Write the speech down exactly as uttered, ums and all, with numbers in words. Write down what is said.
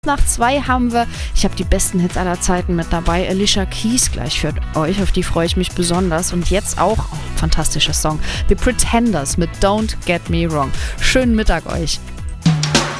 Nach zwei haben wir, ich habe die besten Hits aller Zeiten mit dabei, Alicia Keys gleich für euch, auf die freue ich mich besonders. Und jetzt auch, oh, fantastischer Song, The Pretenders mit Don't Get Me Wrong. Schönen Mittag euch.